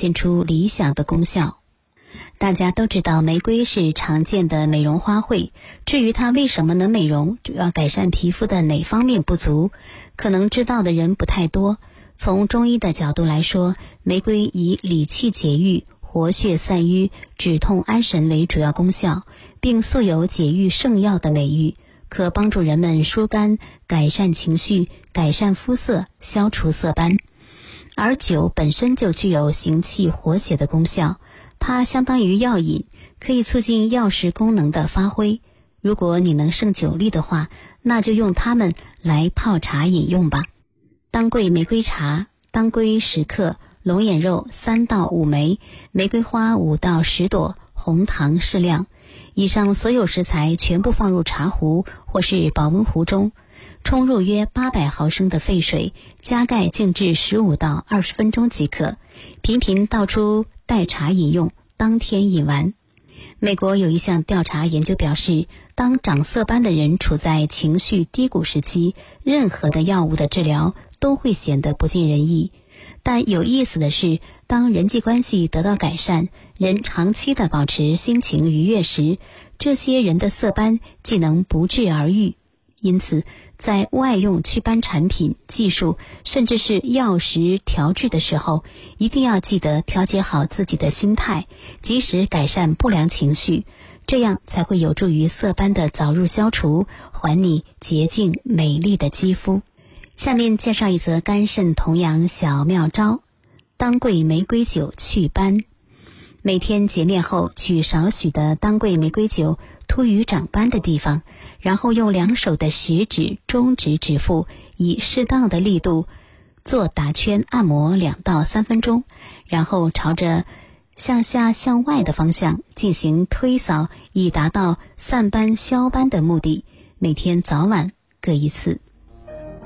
现出理想的功效。大家都知道玫瑰是常见的美容花卉，至于它为什么能美容，主要改善皮肤的哪方面不足，可能知道的人不太多。从中医的角度来说，玫瑰以理气解郁、活血散瘀、止痛安神为主要功效，并素有解郁圣药的美誉，可帮助人们疏肝、改善情绪、改善肤色、消除色斑。而酒本身就具有行气活血的功效，它相当于药饮，可以促进药食功能的发挥。如果你能胜酒力的话，那就用它们来泡茶饮用吧。当归玫瑰茶：当归10克，龙眼肉3到5枚，玫瑰花5到10朵，红糖适量。以上所有食材全部放入茶壶或是保温壶中，冲入约800毫升的沸水，加盖静置15到20分钟即可，频频倒出代茶饮用，当天饮完。美国有一项调查研究表示，当长色斑的人处在情绪低谷时期，任何的药物的治疗都会显得不尽人意。但有意思的是，当人际关系得到改善，人长期的保持心情愉悦时，这些人的色斑既能不治而愈。因此，在外用祛斑产品、技术，甚至是药食调制的时候，一定要记得调节好自己的心态，及时改善不良情绪，这样才会有助于色斑的早日消除，还你洁净美丽的肌肤。下面介绍一则肝肾同养小妙招：当归玫瑰酒祛斑。每天洁面后，取少许的当归玫瑰酒涂于长斑的地方，然后用2手的食指、中指指腹以适当的力度做打圈按摩2到3分钟，然后朝着向下向外的方向进行推扫，以达到散斑消斑的目的。每天早晚各一次。